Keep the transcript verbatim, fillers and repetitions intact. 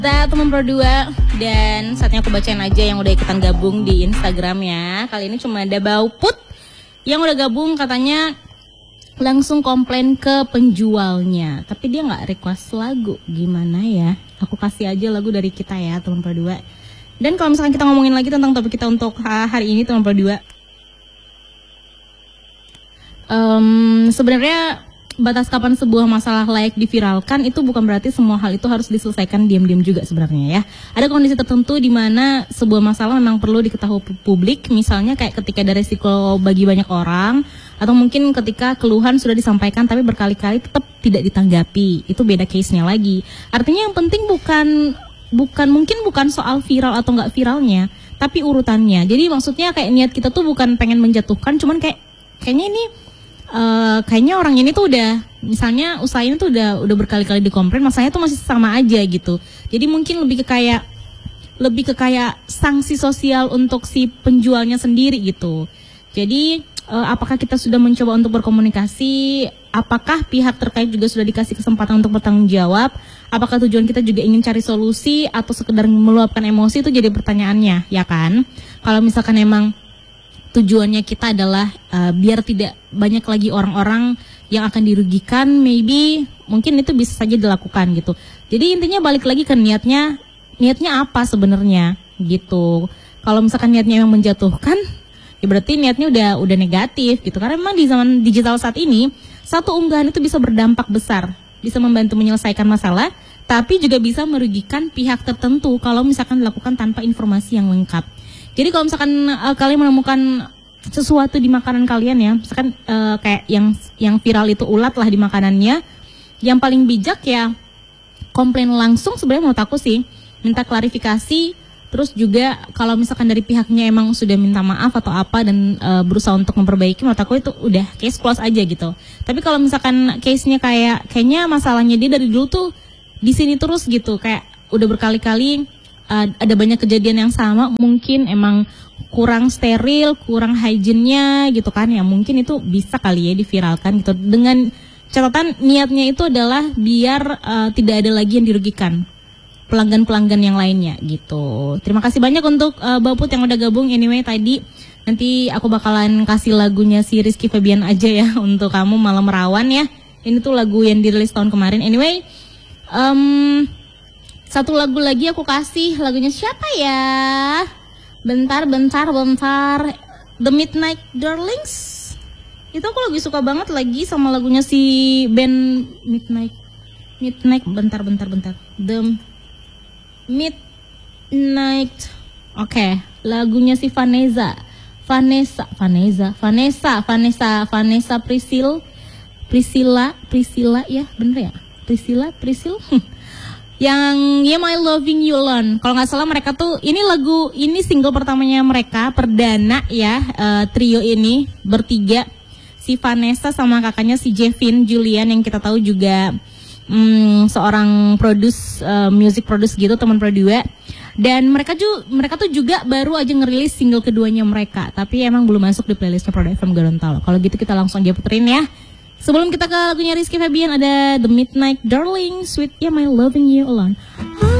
Kita teman berdua, dan saatnya aku bacain aja yang udah ikutan gabung di Instagramnya. Kali ini cuma ada Bauput yang udah gabung, katanya langsung komplain ke penjualnya, tapi dia nggak request lagu. Gimana ya? Aku kasih aja lagu dari kita ya teman berdua. Dan kalau misalkan kita ngomongin lagi tentang topik kita untuk hari ini teman berdua, um, sebenarnya batas kapan sebuah masalah layak diviralkan itu bukan berarti semua hal itu harus diselesaikan diam-diam juga sebenarnya ya. Ada kondisi tertentu di mana sebuah masalah memang perlu diketahui publik, misalnya kayak ketika ada resiko bagi banyak orang, atau mungkin ketika keluhan sudah disampaikan tapi berkali-kali tetap tidak ditanggapi. Itu beda case-nya lagi. Artinya yang penting bukan bukan mungkin bukan soal viral atau nggak viralnya, tapi urutannya. Jadi maksudnya kayak niat kita tuh bukan pengen menjatuhkan, cuman kayak kayaknya ini Uh, kayaknya orang ini tuh udah, misalnya usaha ini tuh udah udah berkali-kali dikomplain, masalahnya tuh masih sama aja gitu. Jadi mungkin lebih ke kayak lebih ke kayak sanksi sosial untuk si penjualnya sendiri gitu. Jadi uh, apakah kita sudah mencoba untuk berkomunikasi? Apakah pihak terkait juga sudah dikasih kesempatan untuk bertanggung jawab? Apakah tujuan kita juga ingin cari solusi atau sekedar meluapkan emosi? Itu jadi pertanyaannya, ya kan? Kalau misalkan emang tujuannya kita adalah uh, biar tidak banyak lagi orang-orang yang akan dirugikan, maybe mungkin itu bisa saja dilakukan gitu. Jadi intinya balik lagi ke niatnya, niatnya apa sebenarnya gitu. Kalau misalkan niatnya yang menjatuhkan, ya berarti niatnya udah udah negatif gitu. Karena memang di zaman digital saat ini, satu unggahan itu bisa berdampak besar, bisa membantu menyelesaikan masalah, tapi juga bisa merugikan pihak tertentu kalau misalkan dilakukan tanpa informasi yang lengkap. Jadi kalau misalkan uh, kalian menemukan sesuatu di makanan kalian ya, misalkan uh, kayak yang yang viral itu ulat lah di makanannya, yang paling bijak ya komplain langsung sebenarnya menurut aku sih, minta klarifikasi, terus juga kalau misalkan dari pihaknya emang sudah minta maaf atau apa dan uh, berusaha untuk memperbaiki, menurut aku itu udah case close aja gitu. Tapi kalau misalkan case-nya kayak kayaknya masalahnya dia dari dulu tuh di sini terus gitu, kayak udah berkali-kali Uh, ada banyak kejadian yang sama, mungkin emang kurang steril, kurang hygiene-nya gitu kan, ya mungkin itu bisa kali ya diviralkan gitu, dengan catatan niatnya itu adalah biar uh, tidak ada lagi yang dirugikan pelanggan-pelanggan yang lainnya gitu. Terima kasih banyak untuk uh, Bauput yang udah gabung. Anyway tadi nanti aku bakalan kasih lagunya si Rizky Febian aja ya untuk kamu malam rawan ya. Ini tuh lagu yang dirilis tahun kemarin. Anyway, um, satu lagu lagi aku kasih, lagunya siapa ya? Bentar, bentar, bentar. The Midnight Darlings. Itu aku lagi suka banget lagi sama lagunya si band Midnight. Midnight, bentar, bentar, bentar. The Midnight. Oke, okay. Lagunya si Vanessa. Vanessa, Vanessa, Vanessa, Vanessa, Vanessa Priscil. Priscilla, Priscilla ya, bener ya? Priscilla, Priscil. Yang Yeah My Loving You Alone. Kalau nggak salah mereka tuh, ini lagu, ini single pertamanya mereka, perdana ya, uh, trio ini bertiga, si Vanessa sama kakaknya si Jevin Julian yang kita tahu juga um, seorang produce uh, music produce gitu, teman berdua. Dan mereka juga mereka tuh juga baru aja ngerilis single keduanya mereka, tapi emang belum masuk di playlistnya Produk F M Gorontalo. Kalau gitu kita langsung aja puterin ya. Sebelum kita ke lagunya Rizky Febian, ada The Midnight Darling, Sweet Yeah My Loving You Alone.